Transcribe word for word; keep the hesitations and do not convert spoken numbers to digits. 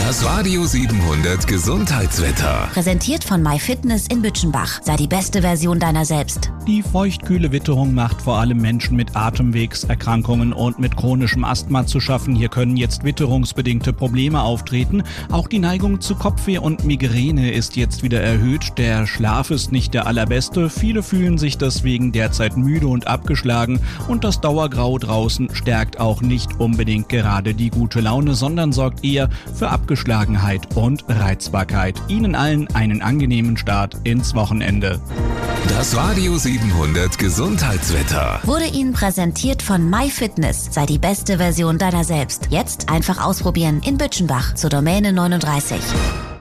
Das Radio siebenhundert Gesundheitswetter. Präsentiert von MyFitness in Bütchenbach. Sei die beste Version deiner selbst. Die feuchtkühle Witterung macht vor allem Menschen mit Atemwegserkrankungen und mit chronischem Asthma zu schaffen. Hier können jetzt witterungsbedingte Probleme auftreten. Auch die Neigung zu Kopfweh und Migräne ist jetzt wieder erhöht. Der Schlaf ist nicht der allerbeste. Viele fühlen sich deswegen derzeit müde und abgeschlagen. Und das Dauergrau draußen stärkt auch nicht unbedingt gerade die gute Laune, sondern sorgt eher für Abgeschlagenheit und Reizbarkeit. Ihnen allen einen angenehmen Start ins Wochenende. Das Radio siebenhundert Gesundheitswetter Wurde Ihnen präsentiert von MyFitness. Sei die beste Version deiner selbst. Jetzt einfach ausprobieren in Bütchenbach zur Domäne neununddreißig.